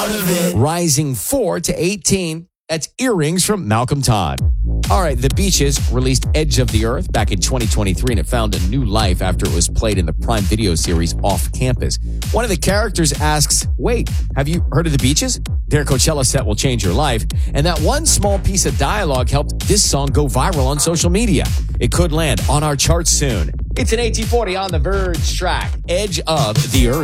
out of it. Rising 4 to 18. That's Earrings from Malcolm Todd. All right, The Beaches released Edge of the Earth back in 2023, and it found a new life after it was played in the Prime Video series Off Campus. One of the characters asks, wait, have you heard of The Beaches? Their Coachella set will change your life. And that one small piece of dialogue helped this song go viral on social media. It could land on our charts soon. It's an 1840 on the Verge track, Edge of the Earth.